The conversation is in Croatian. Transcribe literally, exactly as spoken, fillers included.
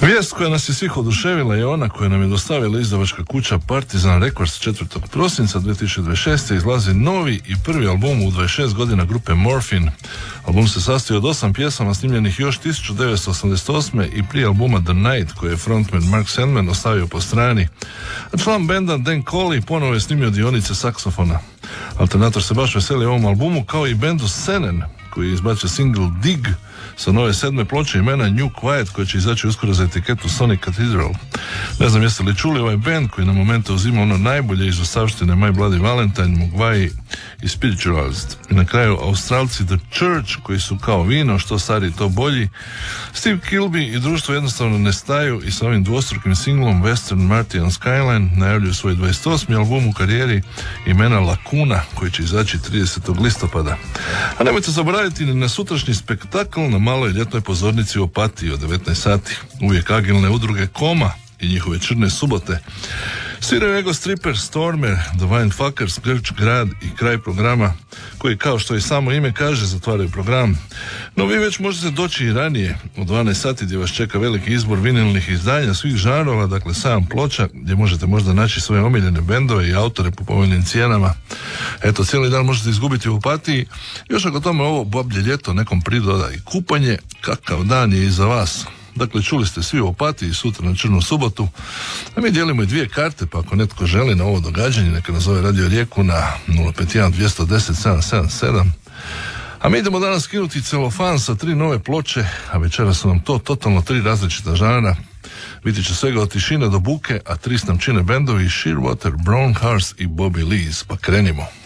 Vijest koja nas je svih oduševila je ona koja nam je dostavila izdavačka kuća Partizan Records četvrtog prosinca dvije tisuće dvadeset šeste. Izlazi novi i prvi album u dvadeset šest godina grupe Morphine. Album se sastoji od osam pjesama snimljenih još tisuću devetsto osamdeset osme i prije albuma The Night, koji je frontman Mark Sandman ostavio po strani. A član benda Dan Coley ponovo je snimio dionice saksofona. Alternator se baš veseli ovom albumu, kao i bendu Senen, koji je izbacio single Dig sa nove sedme ploče imena New Quiet, koja će izaći uskoro za etiketu Sonic Cathedral. Ne znam jeste li čuli ovaj band koji na momente uzima ono najbolje iz ostavštine My Bloody Valentine, Mogwai i Spiritualist. I na kraju Australci The Church, koji su kao vino, što stariji to bolji. Steve Kilby i društvo jednostavno ne staju i sa ovim dvostrukim singlom Western Martian Skyline najavljuju svoj dvadeset osmi album u karijeri imena Lacuna, koji će izaći tridesetog listopada. A nemojte zaboraviti ni na sutrašnji spektakl na maloj ljetnoj pozornici u Opatiji od devetnaest sati. Uvijek agilne udruge Koma i njihove Črne subote. Sviraju Ego Stripper, Stormer, The Windfuckers, Grč grad i kraj programa, koji, kao što i samo ime kaže, zatvaraju program. No vi već možete doći i ranije, u dvanaest sati, gdje vas čeka veliki izbor vinilnih izdanja svih žanrova, dakle sedam ploča, gdje možete možda naći svoje omiljene bendove i autore po povoljnim cijenama. Eto, cijeli dan možete izgubiti u Opatiji. Još ako tome ovo bablje ljeto nekom pridoda i kupanje, kakav dan je iza vas. Dakle, čuli ste svi u Opatiji sutra na Črnu subotu, a mi dijelimo i dvije karte, pa ako netko želi na ovo događanje, neka nazove Radio Rijeku na nula pet jedan dva jedan nula sedam sedam sedam. A mi idemo danas skinuti celofan sa tri nove ploče, a večera su nam to totalno tri različita žanra. Biti će svega od tišine do buke, a tri nam čine bendovi Shearwater, Brown Hearts i Bobby Lees, pa krenimo.